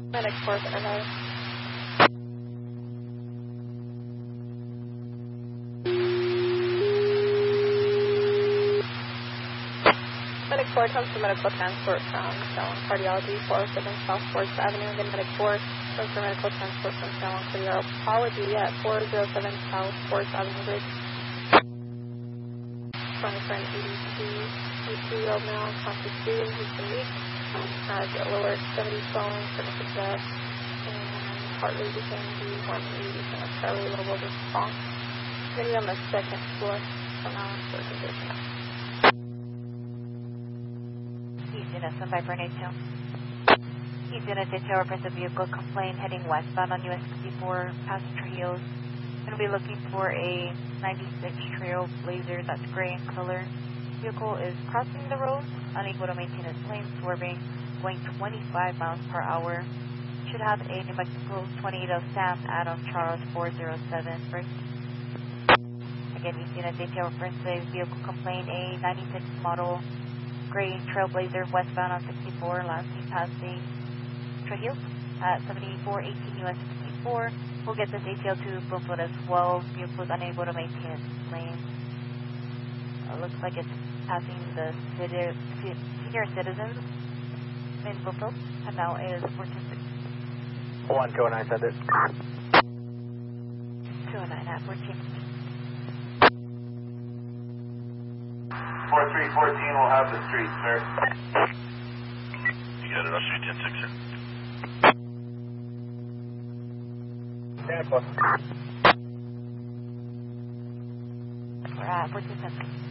Medic 4 Center. Medic 4 comes to medical transport from Salon Cardiology, 407 South Forest Avenue. Again, Medic 4 comes for medical transport from Salon Cardiology at 407 South Forest Avenue Bridge. Running for an 82-year-old male, conscious breathing, he's been weak, has a lower extremity swelling, critical chest, and heart rate within the 180, and a fairly low response. Going to be on the second floor from now on for condition. Houston, S15 for NATO. Houston, a detail reports a vehicle complaint heading westbound on US 64 past Trios. Going to be looking for a 96 Trail Blazer that's gray in color. Vehicle is crossing the road, unable to maintain its lane, swerving, going 25 miles per hour. Should have a New Mexico 28 Sam Adam Charles 407 break. Again, you've seen a detail reference a vehicle complaint, a 96 model gray Trailblazer westbound on 64, last seen passing Trujillo at 7418 US 64. We'll get this ATL to Bloomfield as well. Vehicle is unable to maintain its lane. Looks like it's passing the senior citizens in Bloomfield, and now is 426. 1209 said this. 209 at 14. 4314 will have the street, sir. You got it, I'll shoot 10-6, sir. Tampa. We're at 14.